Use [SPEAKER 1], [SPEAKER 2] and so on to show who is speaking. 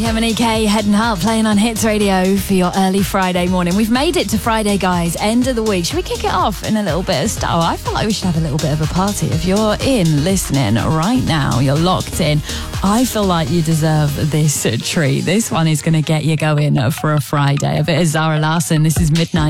[SPEAKER 1] M&EK heading up, playing on Hits Radio for your early Friday morning. We've made it to Friday, guys, end of the week. Should we kick it off in a little bit of style? I feel like we should have a little bit of a party. If you're in listening right now, you're locked in, I feel like you deserve this treat. This one is going to get you going for a Friday. A bit of Zara Larsson. This is Midnight.